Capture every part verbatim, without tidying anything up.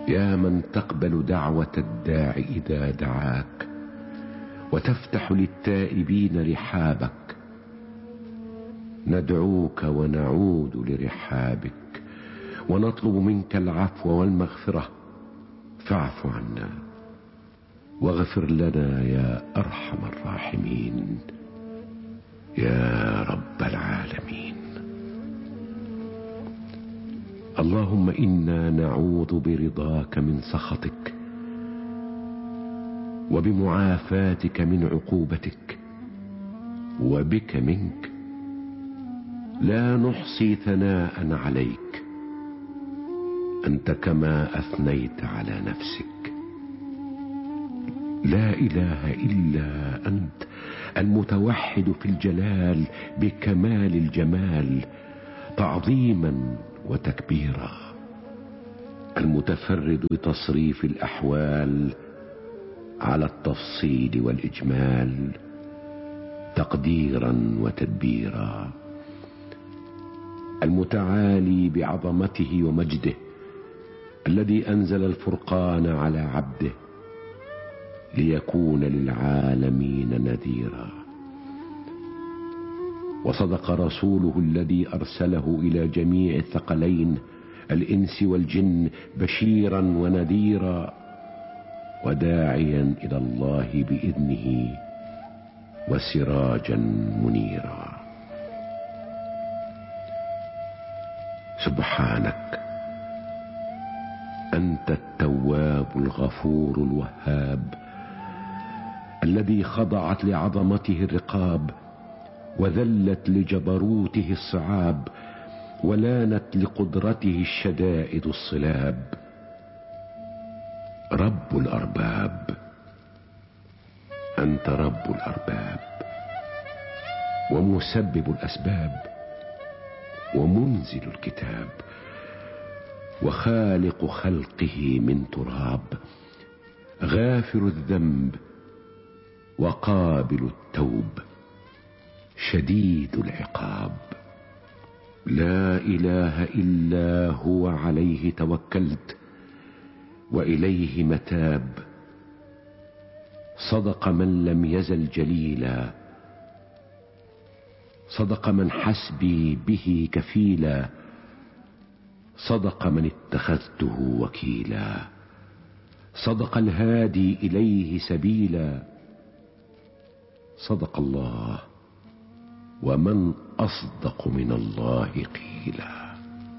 يا من تقبل دعوة الداع إذا دعاك وتفتح للتائبين رحابك، ندعوك ونعود لرحابك ونطلب منك العفو والمغفرة، فاعف عنا واغفر لنا يا أرحم الراحمين يا رب العالمين. اللهم إنا نعوذ برضاك من سخطك وبمعافاتك من عقوبتك، وبك منك لا نحصي ثناء عليك أنت كما أثنيت على نفسك. لا إله إلا أنت المتوحد في الجلال بكمال الجمال تعظيما وتكبيرا، المتفرد بتصريف الأحوال على التفصيل والإجمال تقديرا وتدبيرا، المتعالي بعظمته ومجده الذي أنزل الفرقان على عبده ليكون للعالمين نذيرا. وصدق رسوله الذي أرسله إلى جميع الثقلين الإنس والجن بشيرا ونذيرا وداعيا إلى الله بإذنه وسراجا منيرا. سبحانك أنت التواب الغفور الوهاب الذي خضعت لعظمته الرقاب وذلت لجبروته الصعاب ولانت لقدرته الشدائد الصلاب. رب الأرباب أنت رب الأرباب ومسبب الأسباب ومنزل الكتاب وخالق خلقه من تراب، غافر الذنب وقابل التوب شديد العقاب. لا إله إلا هو عليه توكلت وإليه متاب. صدق من لم يزل جليلا، صدق من حسبي به كفيلا، صدق من اتخذته وكيلا، صدق الهادي إليه سبيلا. صدق الله ومن أصدق من الله قيلا.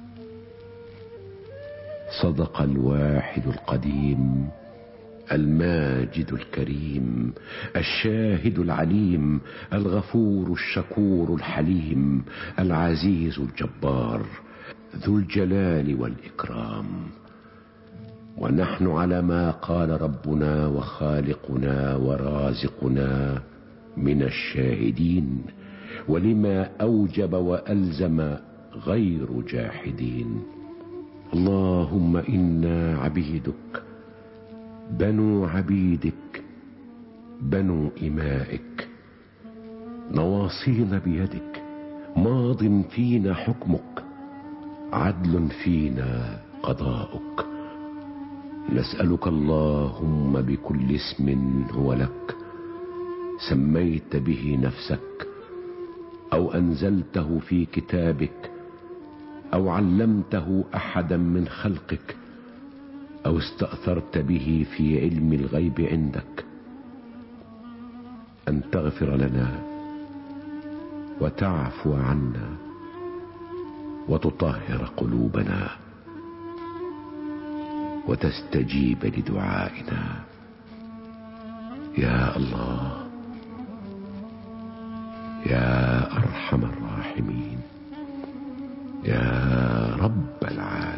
صدق الواحد القديم الماجد الكريم الشاهد العليم الغفور الشكور الحليم العزيز الجبار ذو الجلال والإكرام. ونحن على ما قال ربنا وخالقنا ورازقنا من الشاهدين، ولما أوجب وألزم غير جاحدين. اللهم إنا عبيدك بنو عبيدك بنو إمائك، نواصينا بيدك، ماض فينا حكمك، عدل فينا قضاؤك. نسألك اللهم بكل اسم هو لك سميت به نفسك أو أنزلته في كتابك أو علمته أحدا من خلقك أو استأثرت به في علم الغيب عندك، أن تغفر لنا وتعفو عنا وتطهر قلوبنا وتستجيب لدعائنا يا الله يا أرحم الراحمين يا رب العالمين.